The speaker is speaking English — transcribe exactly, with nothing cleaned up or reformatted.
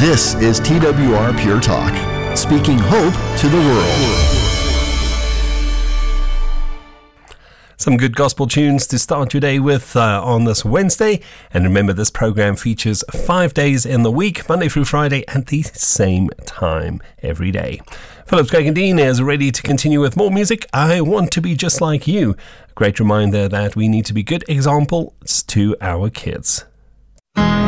This is T W R Pure Talk, speaking hope to the world. Some good gospel tunes to start your day with uh, on this Wednesday. And remember, this program features five days in the week, Monday through Friday, at the same time every day. Phillips, Greg and Dean is ready to continue with more music. I want to be just like you. A great reminder that we need to be good examples to our kids.